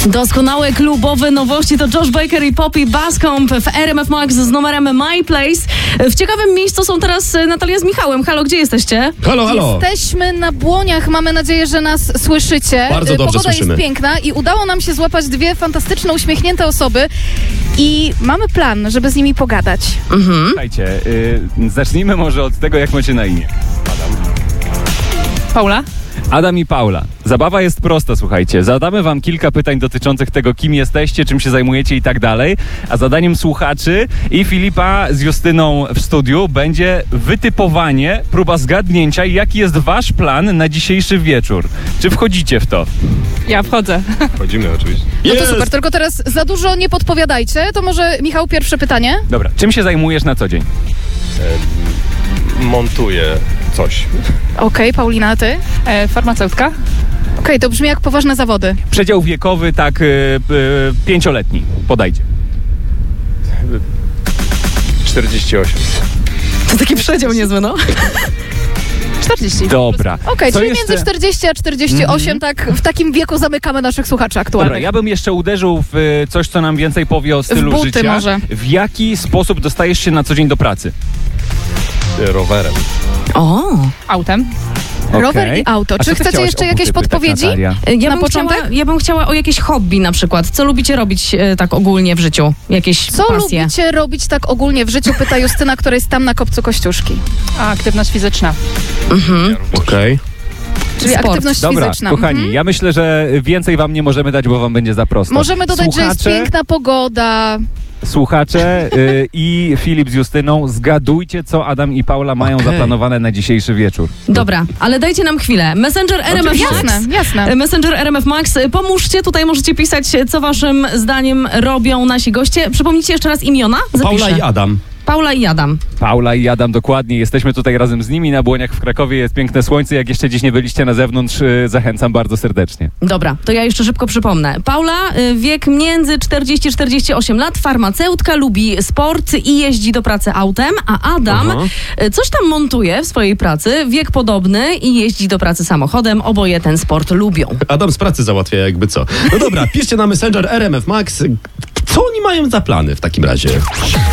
Doskonałe klubowe nowości to Josh Baker i Poppy Bascomb w RMF Max z numerem My Place. W ciekawym miejscu są teraz Natalia z Michałem. Halo, gdzie jesteście? Halo. Jesteśmy na Błoniach, mamy nadzieję, że nas słyszycie. Bardzo dobrze Pogoda słyszymy. jest piękna i udało nam się złapać dwie fantastyczne, uśmiechnięte osoby i mamy plan, żeby z nimi pogadać. Słuchajcie, zacznijmy może od tego, jak macie na imię. Paula? Adam i Paula. Zabawa jest prosta, słuchajcie. Zadamy wam kilka pytań dotyczących tego, kim jesteście, czym się zajmujecie i tak dalej. A zadaniem słuchaczy i Filipa z Justyną w studiu będzie wytypowanie, próba zgadnięcia, jaki jest wasz plan na dzisiejszy wieczór. Czy wchodzicie w to? Ja wchodzę. Wchodzimy oczywiście. No to super, tylko teraz za dużo nie podpowiadajcie. To może, Michał, pierwsze pytanie? Dobra, czym się zajmujesz na co dzień? Montuję coś. Okej, Paulina, a ty? Farmaceutka? Okej, to brzmi jak poważne zawody. Przedział wiekowy, tak, 5-letni. Podajcie. 48. To taki przedział niezły, no. 40. Dobra. Okej, Co czyli jeszcze? między 40 a 48, tak w takim wieku zamykamy naszych słuchaczy aktualnych. Dobra, ja bym jeszcze uderzył w coś, co nam więcej powie o stylu buty życia. może. W jaki sposób dostajesz się na co dzień do pracy? Rowerem. O, Autem? Rower Okej. i auto. A Czy co ty chcecie chciałaś jeszcze o jakieś buty pytać, podpowiedzi? Natalia? ja bym chciała o jakieś hobby na przykład. Co lubicie robić tak ogólnie w życiu? Jakieś Co pasje? lubicie robić tak ogólnie w życiu? Pyta Justyna, która jest tam na kopcu Kościuszki. A, aktywność fizyczna. Okej. Czyli Sport. aktywność Dobra, fizyczna. kochani, ja myślę, że więcej wam nie możemy dać, bo wam będzie za prosto. Możemy dodać, że jest piękna pogoda. Słuchacze i Filip z Justyną, zgadujcie, co Adam i Paula mają zaplanowane na dzisiejszy wieczór. Dobra, ale dajcie nam chwilę. Messenger RMF Max. Jasne. Messenger RMF Max, pomóżcie, tutaj możecie pisać, co waszym zdaniem robią nasi goście. Przypomnijcie jeszcze raz imiona? Paula Zapiszę. i Adam. Paula i Adam. Paula i Adam, dokładnie. Jesteśmy tutaj razem z nimi na Błoniach w Krakowie. Jest piękne słońce. Jak jeszcze dziś nie byliście na zewnątrz, zachęcam bardzo serdecznie. Dobra, to ja jeszcze szybko przypomnę. Paula, wiek między 40-48 lat, farmaceutka, lubi sport i jeździ do pracy autem, a Adam coś tam montuje w swojej pracy, wiek podobny i jeździ do pracy samochodem. Oboje ten sport lubią. Adam z pracy załatwia jakby co. No dobra, piszcie na Messenger RMF Max. Co oni mają za plany w takim razie?